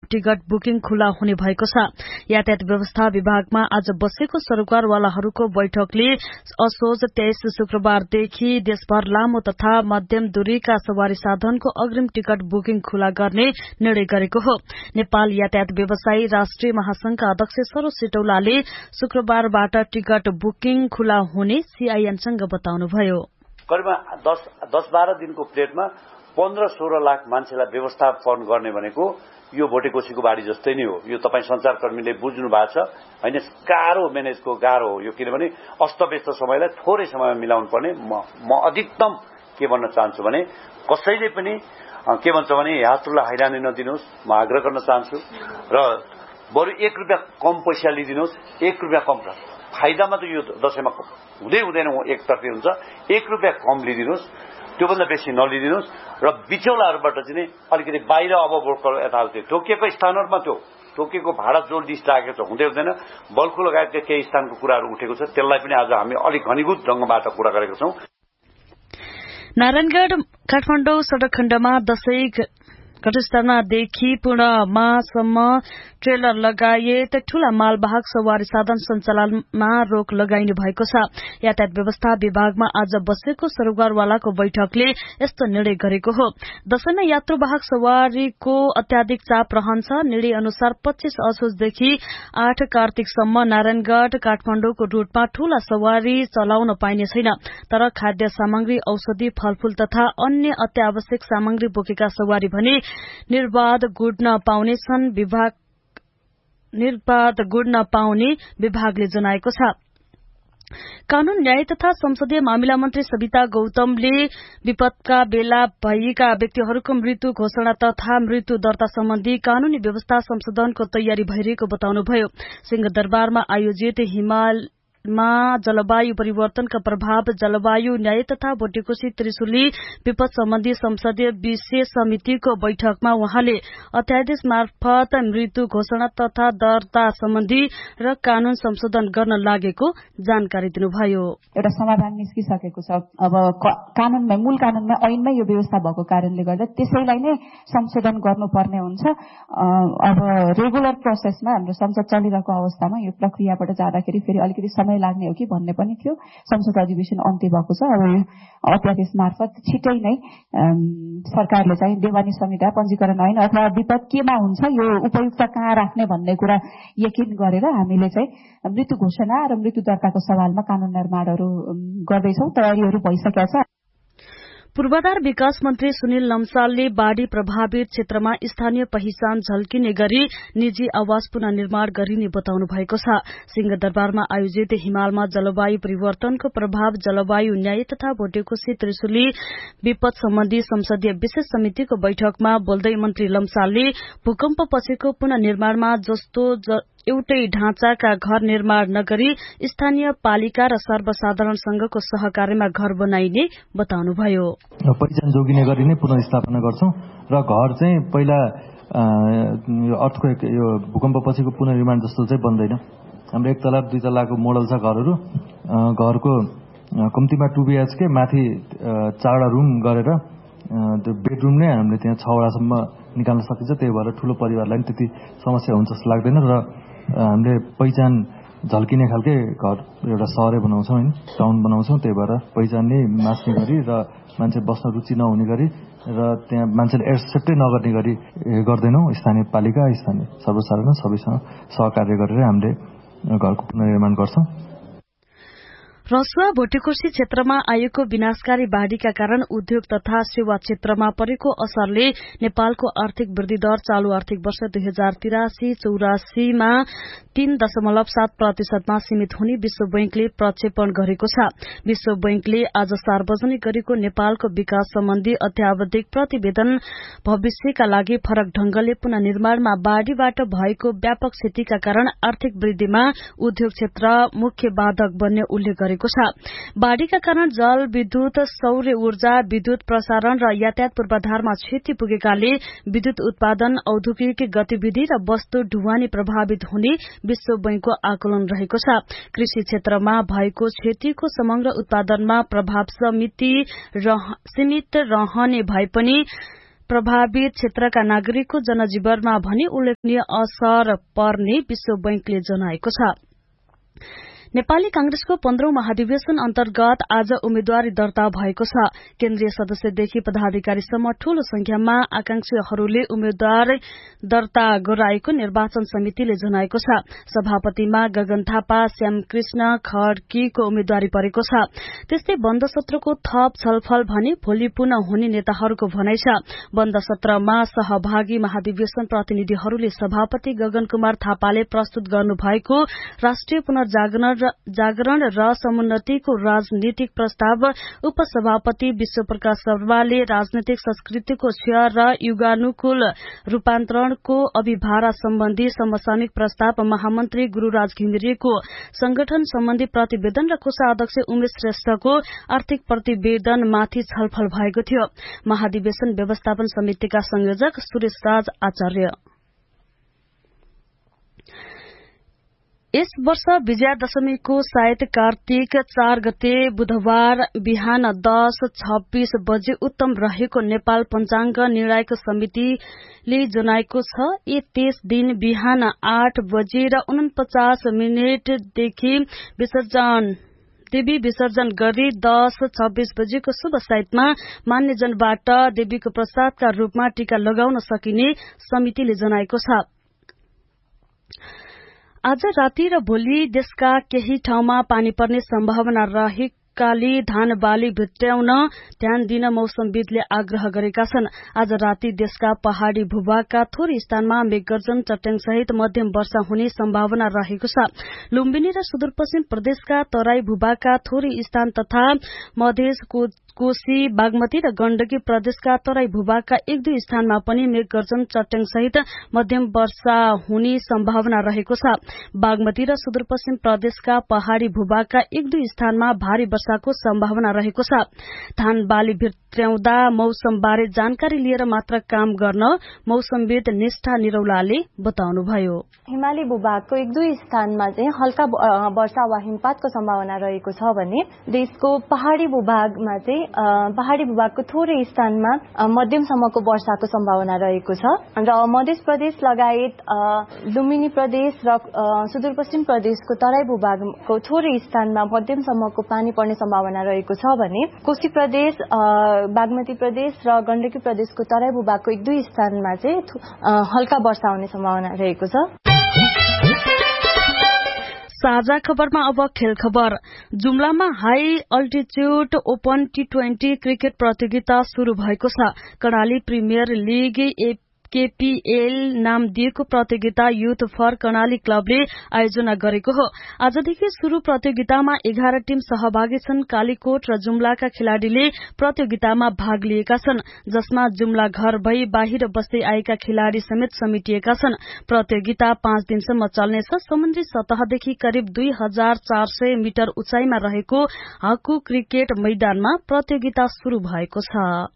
Ticket booking खुला हुने भएको छ। यातायात व्यवस्था विभागमा आज बसेको सरोकारवालाहरूको बैठकले असोज 23 शुक्रबारदेखि देशभर लामो तथा मध्यम दूरीका सवारी साधनको अग्रिम टिकट बुकिङ खुला गर्ने निर्णय गरेको हो। नेपाल यातायात व्यवसायी राष्ट्रिय महासंघका अध्यक्ष सरोज सिटौलाले शुक्रबारबाट टिकट बुकिङ खुला हुने सीआईएनसँग बताउनुभयो। करिब 10-12 दिनको प्लेटमा 15-16 लाख मान्छेलाई व्यवस्थापन गर्ने भनेको यो भोटेकोसीको बाढी जस्तै नै हो। यो तपाईँ संचारकर्मीले बुझ्नु भएको छ हैन। गाह्रो म्यानेजको गाह्रो हो यो, किनभने अस्तव्यस्त समयलाई थोरै समयमा मिलाउनु पर्ने। म अधिकतम के भन्न चाहन्छु भने कसैले पनि के भन्छ भने यात्रुलाई हैरानी नदिनुहोस्, म आग्रह गर्न चाहन्छु। र बरु 1 रुपैयाँ कम पैसा लिदिनुहोस्, 1 रुपैयाँ कम फाइदामा त यो दशैंमा हुँदैन, एकतर्फी हुन्छ। 1 रुपैयाँ कम लिदिनुहोस्, त्योभन्दा बेसी नलिदिनुहोस्। र बिचौलाहरूबाट चाहिँ अलिकति बाहिर अब यताउति तोकिएको स्थानहरूमा त्यो तोकिएको भाडा जो लिस्ट राखेको छ हुँदैन। बल्कु लगायतका केही स्थानको कुराहरू उठेको छ, त्यसलाई पनि आज हामी अलिक घनीभूत ढंगबाट कुरा गरेका छौं। नारायणगढ़ काठमाडौँ सड़क खण्डमा दशैं घटस्थानदेखि पूर्णमासम्म ट्रेलर लगायत ठूला मालवाहक सवारी साधन सञ्चालनमा रोक लगाइने भएको छ। यातायात व्यवस्था विभागमा आज बसेको सरोकारवालाको बैठकले यस्तो निर्णय गरेको हो। दशैंमा यात्रुवाहक सवारीको अत्याधिक चाप रहन्छ। निर्णय अनुसार 25 असोजदेखि 8 कार्तिकसम्म नारायणगढ़ काठमाडौँको रूटमा ठूला सवारी चलाउन पाइने छैन। तर खाद्य सामग्री, औषधि, फलफूल तथा अन्य अत्यावश्यक सामग्री बोकेका सवारी भने निर्बाध गुड्न पाउने विभागले जनाएको छ। कानून न्याय तथा संसदीय मामिला मन्त्री सविता गौतमले विपदका बेला भएका व्यक्तिहरूको मृत्यु घोषणा तथा मृत्यु दर्ता सम्बन्धी कानूनी व्यवस्था संशोधनको तयारी भइरहेको बताउनुभयो। सिंहदरबारमा आयोजित हिमालमा जलवायु परिवर्तनका प्रभाव, जलवायु न्याय तथा भोटेकोशी त्रिशुली विपद सम्बन्धी संसदीय विशेष समितिको बैठकमा उहाँले अध्यादेश मार्फत मृत्यु घोषणा तथा दर्ता सम्बन्धी र कानून संशोधन गर्न लागेको जानकारी दिनुभयो। एउटा समाधान निस्किसकेको छ। अब कानूनमा, मूल कानूनमा, ऐनमै यो व्यवस्था भएको कारणले गर्दा त्यसैलाई नै संशोधन गर्नुपर्ने हुन्छ। अब रेगुलर प्रोसेसमा हाम्रो संसद चलिरहेको अवस्थामा यो प्रक्रियाबाट जाँदाखेरि फेरि अलिकति समय लाग्ने हो कि भन्ने पनि थियो। संसद अधिवेशन अन्त्य भएको छ। अब यो अध्यादेश मार्फत छिटै नै सरकारले चाहिँ देवानी संहिता पञ्जीकरण ऐन अथवा विपद केमा हुन्छ, यो उपयुक्त कहाँ राख्ने भन्ने कुरा यकिन गरेर हामीले चाहिँ मृत्यु घोषणा र मृत्यु दर्ताको सवालमा कानून निर्माणहरू गर्दैछौं। तयारीहरू भइसकेका छ। पूर्वाधार विकास मन्त्री सुनिल लम्सालले बाढ़ी प्रभावित क्षेत्रमा स्थानीय पहिचान झल्किने गरी निजी आवास पुनर्निर्माण गरिने बताउनु भएको छ। सिंहदरबारमा आयोजित हिमालमा जलवायु परिवर्तनको प्रभाव, जलवायु न्याय तथा भोटेकोशी त्रिशुली विपद सम्बन्धी संसदीय विशेष समितिको बैठकमा बोल्दै मन्त्री लम्सालले भूकम्प पछिको पुनर्निर्माणमा जस्तो एउटै ढाँचाका घर निर्माण नगरी स्थानीय पालिका र सर्वसाधारणसँगको सहकार्यमा घर बनाइने बताउनुभयो। पहिचान जोगिने गरी नै पुनर्स्थापना गर्छौं र घर चाहिँ पहिला अर्थक्वेक यो भूकम्प पछिको पुनर्निर्माण जस्तो चाहिँ बन्दैन। हाम्रो 1 तला 2 तलाको मोडल छ घरहरू। घरको कम्तीमा 2 BHK माथि 4वटा रुम गरेर त्यो बेडरुम नै हामीले त्यहाँ 6 वटासम्म निकाल्न सकिन्छ। त्यही भएर ठूलो परिवारलाई त्यति समस्या हुन्छ जस्तो लाग्दैन र हामीले पहिचान झल्किने खालके घर एउटा सहरै बनाउँछौं हैन, टाउन बनाउँछौं। त्यही भएर पहिचान नै मास्ने गरी र मान्छे बस्न रुचि नहुने गरी र त्यहाँ मान्छेले एक्सेप्टै नगर्ने गरी गर्दैनौं। स्थानीय पालिका, स्थानीय सर्वसाधारण सबैसँग सहकार्य गरेर हामीले घरको पुनर्निर्माण गर्छौं। रसुवा भोटेकोशी क्षेत्रमा आएको विनाशकारी बाढ़ीका कारण उद्योग तथा सेवा क्षेत्रमा परेको असरले नेपालको आर्थिक वृद्धि दर चालू आर्थिक वर्ष 2083-84 मा 3.7% मा सीमित हुने विश्व बैंकले प्रक्षेपण गरेको छ। विश्व बैंकले आज सार्वजनिक गरेको नेपालको विकास सम्बन्धी अत्यावधिक प्रतिवेदन भविष्यका लागि फरक ढंगले पुनर्निर्माणमा बाढ़ीबाट भएको व्यापक क्षतिका कारण आर्थिक वृद्धिमा उद्योग क्षेत्र मुख्य बाधक बन्ने उल्लेख गरेको छ। बाढ़ीका कारण जल, विद्युत, सौर्य ऊर्जा, विद्युत प्रसारण र यातायात पूर्वाधारमा क्षति पुगेकाले विद्युत उत्पादन, औद्योगिक गतिविधि र वस्तु ढुवानी प्रभावित हुने विश्व बैंकको आकलन रहेको छ। कृषि क्षेत्रमा भएको क्षतिको समग्र उत्पादनमा प्रभाव सीमित रहने भए पनि प्रभावित क्षेत्रका नागरिकको जनजीवनमा भने उल्लेखनीय असर पर्ने विश्व बैंकले जनाएको छ। नेपाली कांग्रेसको 15औं महाधिवेशन अन्तर्गत आज उम्मेद्वारी दर्ता भएको छ। केन्द्रीय सदस्यदेखि पदाधिकारीसम्म ठूलो संख्यामा आकांक्षीहरूले उम्मेद्वार दर्ता गराएको निर्वाचन समितिले जनाएको छ। सभापतिमा गगन थापा, श्यामकृष्ण खड्कीको उम्मेद्वारी परेको छ। त्यस्तै बन्द सत्रको थप छलफल भने भोलि पुनः हुने नेताहरूको भनाइ छ। बन्द सत्रमा सहभागी महाधिवेशन प्रतिनिधिहरूले सभापति गगन कुमार थापाले प्रस्तुत गर्नुभएको राष्ट्रिय पुनर्जागरण र समुन्नतिको राजनीतिक प्रस्ताव, उपसभापति विश्वप्रकाश शर्माले राजनीतिक संस्कृतिको क्षय र युगानुकूल रूपान्तरणको अभिभारा सम्बन्धी समसामयिक प्रस्ताव, महामन्त्री गुरूराज घिमिरेको संगठन सम्बन्धी प्रतिवेदन र कोषाध्यक्ष उमेश श्रेष्ठको आर्थिक प्रतिवेदनमाथि छलफल भएको थियो। महाधिवेशन व्यवस्थापन समितिका संयोजक सुरेश राज आचार्य यस वर्ष विजयादशमीको सायद कार्तिक 4 गते बुधबार बिहान 10:26 बजे उत्तम रहेको नेपाल पञ्चाङ्ग निर्णायक समितिले जनाएको छ। त्यस दिन बिहान 8 बजे र 49 मिनेटदेखि देवी विसर्जन गरी 10:26 बजेको शुभ साइतमा मान्यजनबाट देवीको प्रसादका रूपमा टीका लगाउन सकिने समितिले जनाएको छ। आज राति र भोलि देशका केही ठाउँमा पानी पर्ने सम्भावना रहेकाले धान बाली भित्र्याउन ध्यान दिन मौसमविदले आग्रह गरेका छन्। आज राति देशका पहाड़ी भूभागका थोरै स्थानमा मेघगर्जन चट्याङ सहित मध्यम वर्षा हुने सम्भावना रहेको छ। लुम्बिनी र सुदूरपश्चिम प्रदेशका तराई भूभागका थोरै स्थान तथा मधेस कोशी, बागमती र गण्डकी प्रदेशका तराई भूभागका 1-2 स्थानमा पनि मेघगर्जन चट्याङ सहित मध्यम वर्षा हुने सम्भावना रहेको छ। बागमती र सुदूरपश्चिम प्रदेशका पहाड़ी भूभागका 1-2 स्थानमा भारी वर्षाको सम्भावना रहेको छ। धान बाली भित्र्याउँदा मौसमबारे जानकारी लिएर मात्र काम गर्न मौसमविद निष्ठा निरौलाले बताउनुभयो। हिमाली भूभागको 1-2 स्थानमा चाहिँ हल्का वर्षा वा हिमपातको सम्भावना रहेको छ भने देशको पहाड़ी भूभागमा चाहिँ पहाड़ी भूभागको थोरै स्थानमा मध्यमसम्मको वर्षाको सम्भावना रहेको छ र मध्य प्रदेश लगायत लुम्बिनी प्रदेश र सुदूरपश्चिम प्रदेशको तराई भूभागको थोरै स्थानमा मध्यमसम्मको पानी पर्ने सम्भावना रहेको छ भने कोशी प्रदेश, बागमती प्रदेश र गण्डकी प्रदेशको तराई भूभागको 1-2 स्थानमा चाहिँ हल्का वर्षा हुने सम्भावना रहेको छ। साझा खबरमा अब खेल खबर। जुम्लामा high altitude open T20 cricket प्रतियोगिता शुरू भएको छ। कर्णाली प्रिमियर लीग KPL नाम दिएको प्रतियोगिता युथ फर कर्णाली क्लबले आयोजना गरेको हो। आजदेखि शुरू प्रतियोगितामा 11 टीम सहभागी छन्। कालीकोट र जुम्लाका खेलाड़ीले प्रतियोगितामा भाग लिएका छन्, जसमा जुम्ला घर भई बाहिर बस्दै आएका खेलाड़ी समेत समेटिएका छन्। प्रतियोगिता 5 दिनसम्म चल्नेछ। समुद्री सतहदेखि करिब 2400 मिटर उचाइमा रहेको हाकु क्रिकेट मैदानमा प्रतियोगिता शुरू भएको छ।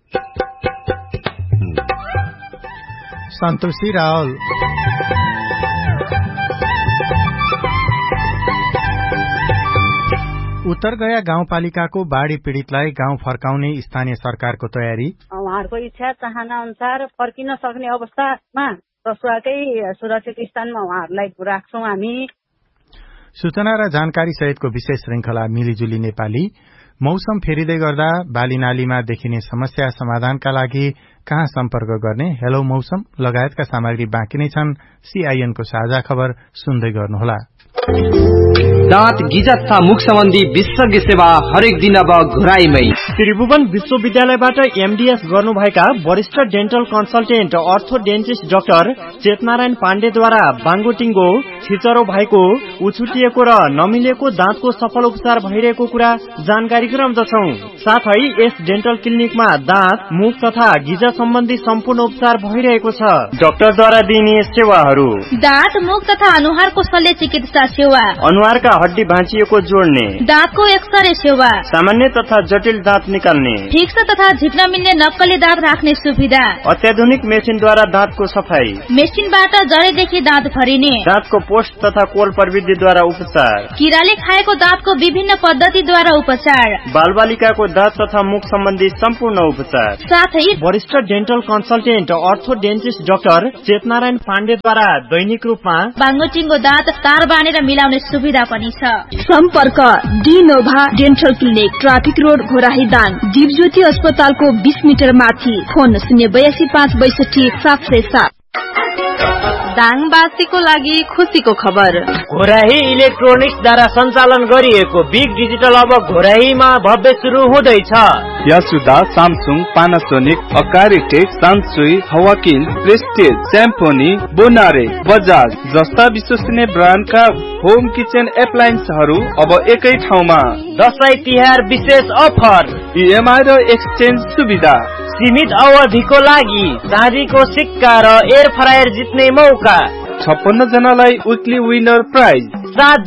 सन्तोषी रावल उत्तर गया गाउँपालिकाको बाढ़ी पीड़ितलाई गाउँ फर्काउने स्थानीय सरकारको तयारी। उहाँहरूको इच्छा चाहना अनुसार फर्किन सक्ने अवस्थामा रसुवाकै सुरक्षित स्थानमा उहाँहरूलाई राख्छौं हामी। सूचना र जानकारी सहितको विशेष श्रृंखला मिलिजुली नेपाली। मौसम फेरिँदै गर्दा बाली नालीमा देखिने समस्या समाधानका लागि कहाँ सम्पर्क गर्ने, हेलो मौसम लगायतका सामग्री बाँकी नै छन्। CIN को साझा खबर सुन्दै गर्नुहोला। दाँत गिजा तथा मुख सम्बन्धी विशेषज्ञ सेवा हरेक दिन अब घुराईमै। त्रिभुवन विश्वविद्यालयबाट MDS गर्नुभएका वरिष्ठ डेन्टल कन्सल्टेन्ट अर्थोडेन्टिस्ट डाक्टर चेतनारायण पाण्डेद्वारा बाङ्गोटिङ्गो, छिचरो भएको, उछुटिएको र नमिलेको दाँतको सफल उपचार भइरहेको कुरा जानकारी गराउँदछौं। साथै यस डेन्टल क्लिनिकमा दाँत, मुख तथा गिजा सम्बन्धी सम्पूर्ण उपचार भइरहेको छ। डाक्टरद्वारा दिइने सेवाहरू: दाँत, मुख तथा अनुहारको शल्य चिकित्सा सेवा, अनुहारका हड्डी भाँचिएको जोड्ने, दाँतको एक्सरे सेवा, सामान्य तथा जटिल दाँत दाँत निकाल्ने, फिक्स तथा झिक्न मिल्ने नक्कली दाँत राख्ने सुविधा, अत्याधुनिक मेसिनद्वारा दाँतको सफाई, मेसिनबाट जडेदेखि दाँत भरिने, दाँतको पोस्ट तथा कोल प्रविधिद्वारा उपचार, किराले खाएको दाँतको विभिन्न पद्धतिद्वारा उपचार, बालबालिकाको दाँत तथा मुख सम्बन्धी सम्पूर्ण उपचार, साथै वरिष्ठ डेन्टल कन्सल्टेन्ट अर्थोडेन्टिस्ट डाक्टर चेतनारायण पाण्डेद्वारा दैनिक रूपमा बाङ्गोटिङ्गो दाँत तार बाँधेर मिलाउने सुविधा पनि छ। सम्पर्क डिनोभा dental clinic, traffic road, Ghorahi Dang, Dipjyoti अस्पतालको 20 मिटर माथि। फोन 082562 707। दाङवासीको लागि खुसीको खबर। घोराही इलेक्ट्रोनिक्सद्वारा सञ्चालन गरिएको बिग डिजिटल अब घोराहीमा भव्य सुरु हुँदैछ। यासुदा, सामसुङ, पानासोनिक, अकारिटेक, सान्सुई, हवाकिन, प्रेस्टिज, स्याम्फोनी, बोनारे, बजाज जस्ता विश्वसनीय ब्रान्डका होम किचन एप्लायन्सहरू अब एकै ठाउँमा। दशैं तिहार विशेष अफर, इएमआई र एक्सचेन्ज सुविधा, सीमित अवधिको लागि चाँदीको सिक्का र एयर फ्रायर जित्ने मौका, 56 जनालाई विकली विनर प्राइज, 7